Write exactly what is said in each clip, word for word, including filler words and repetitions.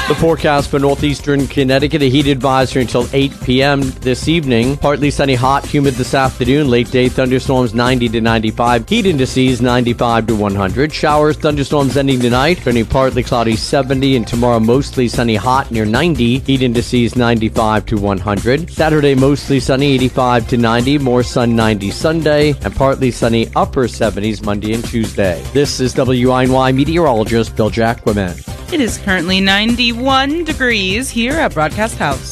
The forecast for northeastern Connecticut, a heat advisory until eight p.m. this evening. Partly sunny, hot, humid this afternoon. Late day thunderstorms ninety to ninety-five. Heat indices ninety-five to one hundred. Showers, thunderstorms ending tonight. Turning partly cloudy seventy, and tomorrow mostly sunny, hot near ninety. Heat indices ninety-five to one hundred. Saturday mostly sunny, eighty-five to ninety. More sun ninety Sunday, and partly sunny upper seventies Monday and Tuesday. This is W I N Y meteorologist Bill Jacquemin. It is currently ninety-one degrees here at Broadcast House.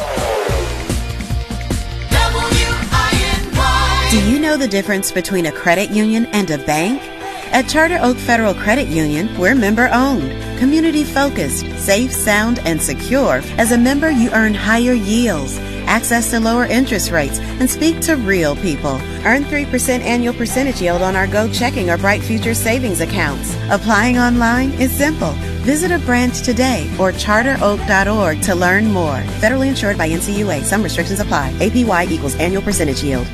Do you know the difference between a credit union and a bank? At Charter Oak Federal Credit Union, we're member-owned, community-focused, safe, sound, and secure. As a member, you earn higher yields, access to lower interest rates, and speak to real people. Earn three percent annual percentage yield on our Go Checking or Bright Future savings accounts. Applying online is simple. Visit a branch today or charter oak dot org to learn more. Federally insured by N C U A. Some restrictions apply. A P Y equals annual percentage yield.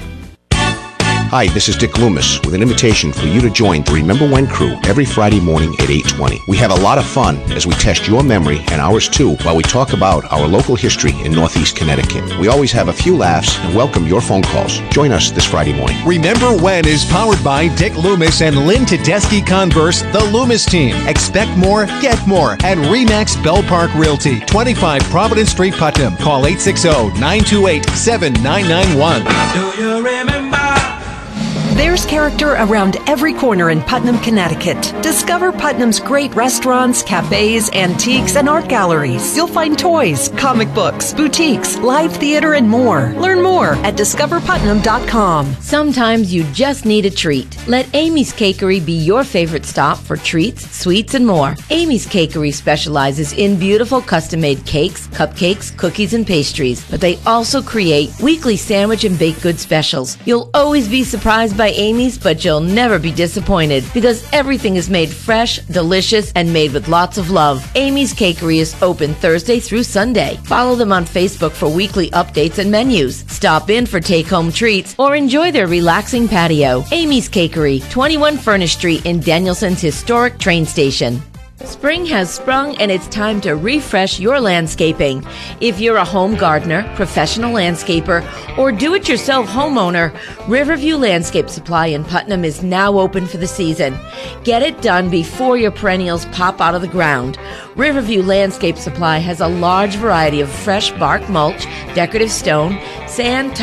Hi, this is Dick Loomis with an invitation for you to join the Remember When crew every Friday morning at eight twenty. We have a lot of fun as we test your memory and ours too while we talk about our local history in Northeast Connecticut. We always have a few laughs and welcome your phone calls. Join us this Friday morning. Remember When is powered by Dick Loomis and Lynn Tedeschi Converse, the Loomis team. Expect more, get more at Remax Bell Park Realty, twenty-five Providence Street, Putnam. Call eight six zero, nine two eight, seven nine nine one. Do you remember? There's character around every corner in Putnam, Connecticut. Discover Putnam's great restaurants, cafes, antiques, and art galleries. You'll find toys, comic books, boutiques, live theater, and more. Learn more at discover putnam dot com. Sometimes you just need a treat. Let Amy's Cakery be your favorite stop for treats, sweets, and more. Amy's Cakery specializes in beautiful custom-made cakes, cupcakes, cookies, and pastries, but they also create weekly sandwich and baked good specials. You'll always be surprised by Amy's, but you'll never be disappointed because everything is made fresh, delicious, and made with lots of love. Amy's Cakery is open Thursday through Sunday. Follow them on Facebook for weekly updates and menus. Stop in for take-home treats or enjoy their relaxing patio. Amy's Cakery, twenty-one Furnace Street in Danielson's historic train station. Spring has sprung and it's time to refresh your landscaping. If you're a home gardener, professional landscaper, or do-it-yourself homeowner, Riverview Landscape Supply in Putnam is now open for the season. Get it done before your perennials pop out of the ground. Riverview Landscape Supply has a large variety of fresh bark mulch, decorative stone, sand,